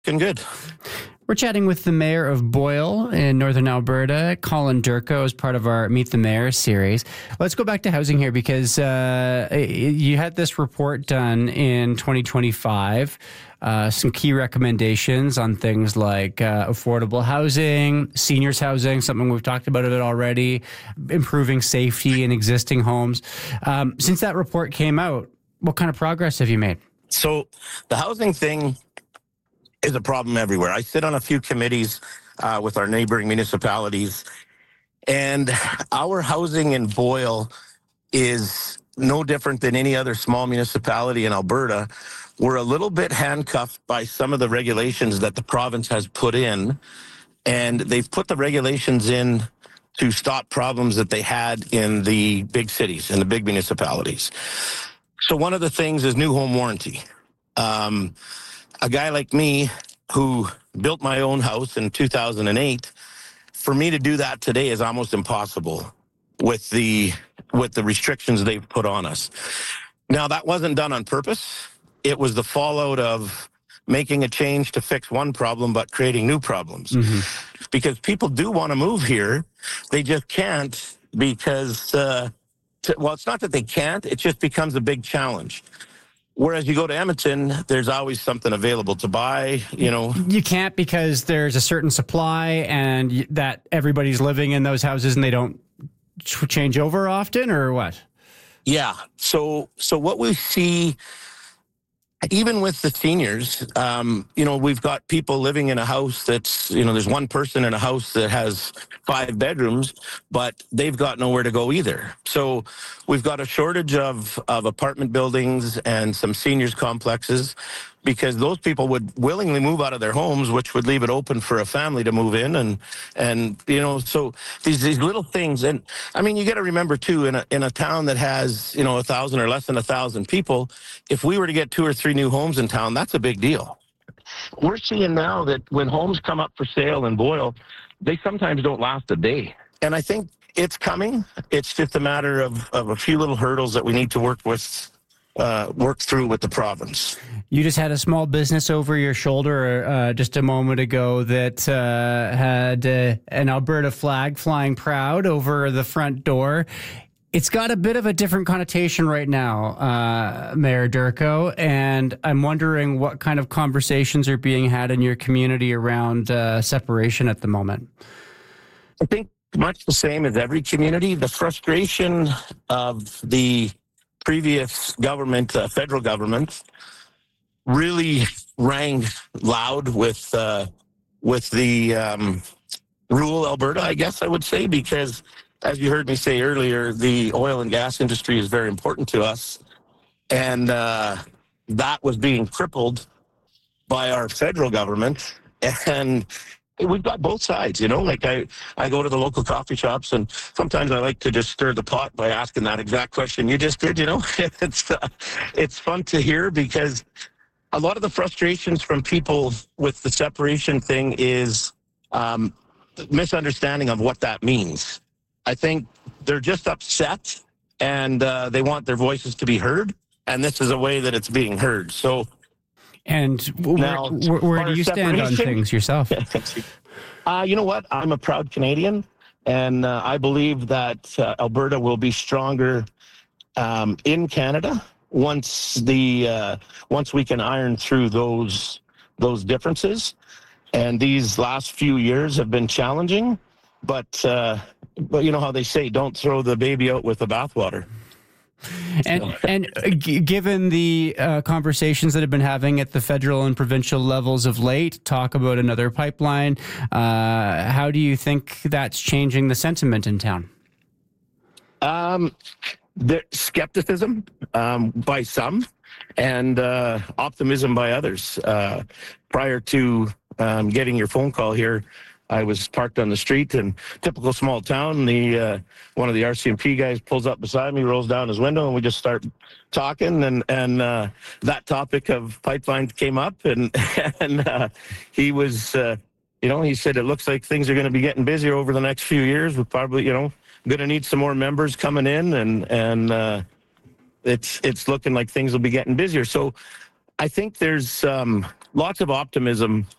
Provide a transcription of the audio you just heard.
Looking good. We're chatting with the mayor of Boyle in northern Alberta, Colin Durko, as part of our Meet the Mayor series. Let's go back to housing here because you had this report done in 2025, some key recommendations on things like affordable housing, seniors housing, something we've talked about it already, improving safety in existing homes. Since that report came out, what kind of progress have you made? So the housing thing is a problem everywhere. I sit on a few committees with our neighboring municipalities, and our housing in Boyle is no different than any other small municipality in Alberta. We're a little bit handcuffed by some of the regulations that the province has put in, and they've put the regulations in to stop problems that they had in the big cities, in the big municipalities. So one of the things is new home warranty. A guy like me who built my own house in 2008, for me to do that today is almost impossible with the restrictions they've put on us. Now, that wasn't done on purpose. It was the fallout of making a change to fix one problem, but creating new problems. Mm-hmm. Because people do want to move here. They just can't because, well, it's not that they can't. It just becomes a big challenge. Whereas you go to Edmonton, there's always something available to buy, you know. You can't because there's a certain supply and that everybody's living in those houses and they don't change over often, or what? Yeah. So what we see, even with the seniors, we've got people living in a house that's, there's one person in a house that has 5 bedrooms, but they've got nowhere to go either. So we've got a shortage of apartment buildings and some seniors complexes because those people would willingly move out of their homes, which would leave it open for a family to move in. And so these little things. And I mean, you got to remember too, in a town that has, 1,000 or less than 1,000 people, if we were to get 2 or 3 new homes in town, that's a big deal. We're seeing now that when homes come up for sale in Boyle, they sometimes don't last a day. And I think it's coming. It's just a matter of a few little hurdles that we need to work through with the province. You just had a small business over your shoulder just a moment ago that had an Alberta flag flying proud over the front door. It's got a bit of a different connotation right now, Mayor Durko, and I'm wondering what kind of conversations are being had in your community around separation at the moment. I think much the same as every community. The frustration of the previous government, federal government, really rang loud with the rural Alberta, I guess I would say, because as you heard me say earlier, the oil and gas industry is very important to us. And that was being crippled by our federal government. And we've got both sides, like I go to the local coffee shops and sometimes I like to just stir the pot by asking that exact question you just did, It's fun to hear because a lot of the frustrations from people with the separation thing is misunderstanding of what that means. I think they're just upset and they want their voices to be heard. And this is a way that it's being heard. So, and where do you stand on things yourself? You know what? I'm a proud Canadian, and I believe that Alberta will be stronger in Canada once we can iron through those differences. And these last few years have been challenging, but you know how they say, don't throw the baby out with the bathwater. And given the conversations that have been having at the federal and provincial levels of late, talk about another pipeline, how do you think that's changing the sentiment in town? The skepticism by some and optimism by others. Prior to getting your phone call here, I was parked on the street in typical small town. One of the RCMP guys pulls up beside me, rolls down his window, and we just start talking. And that topic of pipelines came up, and he was, he said it looks like things are going to be getting busier over the next few years. We're probably, going to need some more members coming in, and it's looking like things will be getting busier. So I think there's lots of optimism